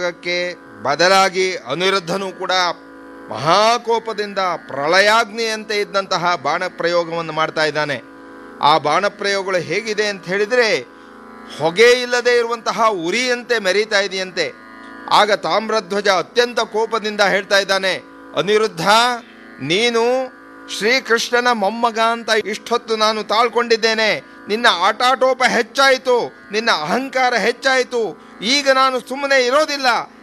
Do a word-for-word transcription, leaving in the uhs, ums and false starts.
ಕ್ಕೆ ಬದಲಾಗಿ ಅನಿರುದ್ಧನೂ ಕೂಡ ಮಹಾಕೋಪದಿಂದ ಪ್ರಳಯಾಗ್ನಿಯಂತೆ ಇದ್ದಂತಹ ಬಾಣ ಪ್ರಯೋಗವನ್ನು ಮಾಡ್ತಾ ಇದ್ದಾನೆ. ಆ ಬಾಣ ಪ್ರಯೋಗಗಳು ಹೇಗಿದೆ ಅಂತ ಹೇಳಿದರೆ, ಹೊಗೆ ಇಲ್ಲದೆ ಇರುವಂತಹ ಉರಿಯಂತೆ ಮೆರೀತಾ ಇದೆಯಂತೆ. ಆಗ ತಾಮ್ರಧ್ವಜ ಅತ್ಯಂತ ಕೋಪದಿಂದ ಹೇಳ್ತಾ ಇದ್ದಾನೆ, ಅನಿರುದ್ಧ, ನೀನು ಶ್ರೀಕೃಷ್ಣನ ಮೊಮ್ಮಗ ಅಂತ ಇಷ್ಟೊತ್ತು ನಾನು ತಾಳ್ಕೊಂಡಿದ್ದೇನೆ. ನಿನ್ನ ಆಟಾಟೋಪ ಹೆಚ್ಚಾಯಿತು, ನಿನ್ನ ಅಹಂಕಾರ ಹೆಚ್ಚಾಯಿತು. ಈಗ ನಾನು ಸುಮ್ಮನೆ ಇರೋದಿಲ್ಲ.